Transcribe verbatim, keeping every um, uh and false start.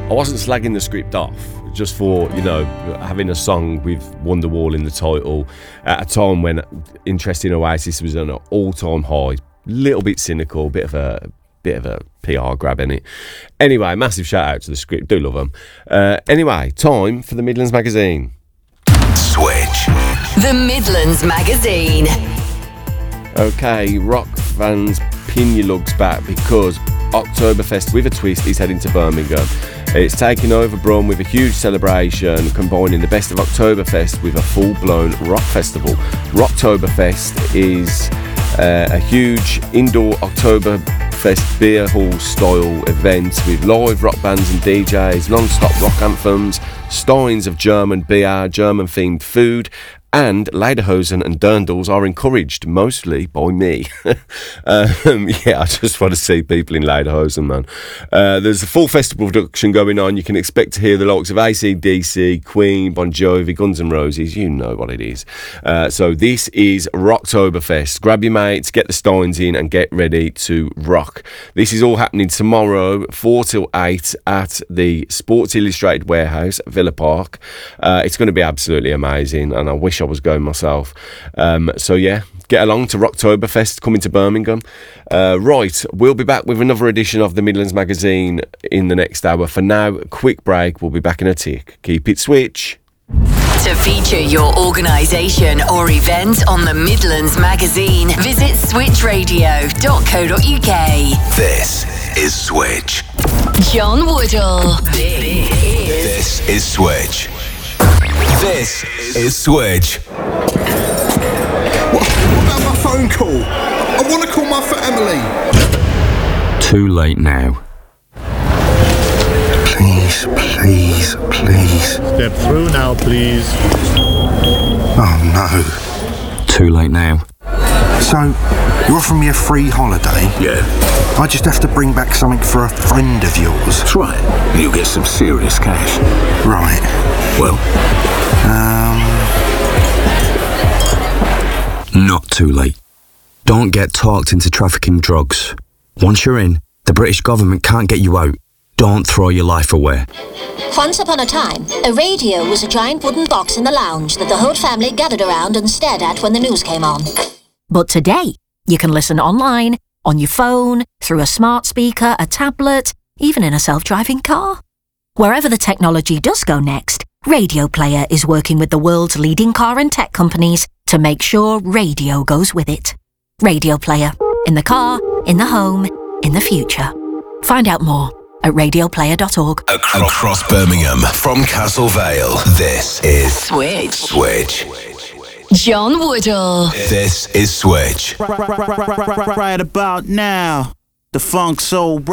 I wasn't slagging the script off, just for, you know, having a song with Wonderwall in the title at a time when Interesting Oasis was on an all-time high. Little bit cynical, bit of a bit of a P R grab, innit? Anyway, massive shout out to the script, do love them. Uh, anyway, time for the Midlands Magazine. Switch. The Midlands Magazine. Okay, rock fans, pin your lugs back because Oktoberfest with a twist is heading to Birmingham. It's taking over Brum with a huge celebration, combining the best of Oktoberfest with a full-blown rock festival. Rocktoberfest is uh, a huge indoor Oktoberfest beer hall style event with live rock bands and D Js, non-stop rock anthems, steins of German beer, German-themed food, and Lederhosen and dirndls are encouraged, mostly by me. um, yeah, I just want to see people in Lederhosen, man. Uh, there's a full festival production going on. You can expect to hear the likes of A C D C, Queen, Bon Jovi, Guns N' Roses. You know what it is. Uh, so this is Rocktoberfest. Grab your mates, get the steins in, and get ready to rock. This is all happening tomorrow, four till eight, at the Sports Illustrated Warehouse at Villa Park. Uh, it's going to be absolutely amazing, and I wish I was going myself. Um, so yeah, get along to Rocktoberfest coming to Birmingham. Uh, right, we'll be back with another edition of the Midlands Magazine in the next hour. For now, quick break. We'll be back in a tick. Keep it switch. To feature your organisation or event on the Midlands Magazine, visit switch radio dot co dot uk. This is Switch. John Woodall. This is Switch. This is Switch. What, what about my phone call? I want to call my family. Too late now. Please, please, please. Step through now, please. Oh no. Too late now. So, you're offering me a free holiday? Yeah. I just have to bring back something for a friend of yours. That's right. You'll get some serious cash. Right. Well, Um... Not too late. Don't get talked into trafficking drugs. Once you're in, the British government can't get you out. Don't throw your life away. Once upon a time, a radio was a giant wooden box in the lounge that the whole family gathered around and stared at when the news came on. But today, you can listen online, on your phone, through a smart speaker, a tablet, even in a self-driving car. Wherever the technology does go next, Radio Player is working with the world's leading car and tech companies to make sure radio goes with it. Radio Player. In the car, in the home, in the future. Find out more at radio player dot org. Across, Across Birmingham, from Castle Vale, this is Switch. Switch. John Woodall. This is Switch. Right about now, the funk soul